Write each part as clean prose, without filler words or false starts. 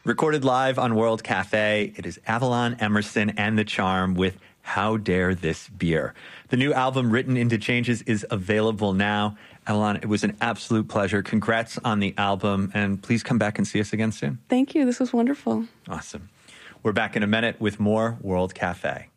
Recorded live on World Cafe, it is Avalon, Emerson, and The Charm with How Dare This Beer. The new album, Written into Changes, is available now. Avalon, it was an absolute pleasure. Congrats on the album, and please come back and see us again soon. Thank you. This was wonderful. Awesome. We're back in a minute with more World Cafe.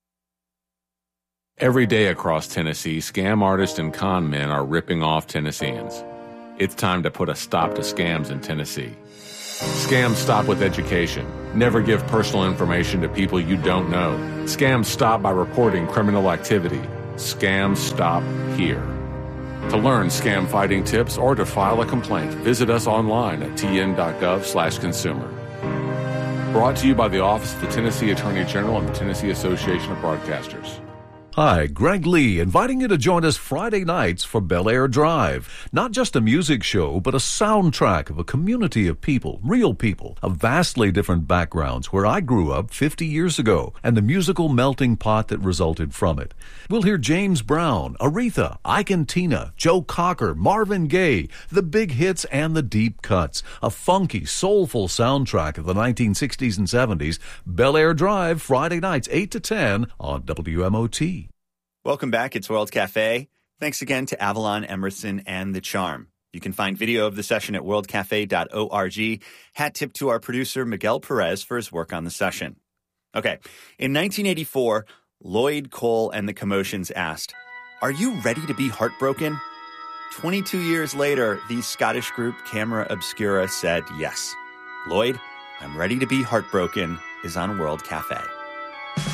Every day across Tennessee, scam artists and con men are ripping off Tennesseans. It's time to put a stop to scams in Tennessee. Scams stop with education. Never give personal information to people you don't know. Scams stop by reporting criminal activity. Scams stop here. To learn scam fighting tips or to file a complaint, visit us online at tn.gov/consumer. Brought to you by the Office of the Tennessee Attorney General and the Tennessee Association of Broadcasters. Hi, Greg Lee, inviting you to join us Friday nights for Bel Air Drive. Not just a music show, but a soundtrack of a community of people, real people, of vastly different backgrounds where I grew up 50 years ago, and the musical melting pot that resulted from it. We'll hear James Brown, Aretha, Ike and Tina, Joe Cocker, Marvin Gaye, the big hits and the deep cuts. A funky, soulful soundtrack of the 1960s and 70s. Bel Air Drive, Friday nights, 8 to 10 on WMOT. Welcome back. It's World Cafe. Thanks again to Avalon, Emerson, and The Charm. You can find video of the session at worldcafe.org. Hat tip to our producer, Miguel Perez, for his work on the session. Okay, in 1984, Lloyd Cole and the Commotions asked, "Are you ready to be heartbroken?" 22 years later, the Scottish group Camera Obscura said yes. Lloyd, I'm Ready to Be Heartbroken is on World Cafe.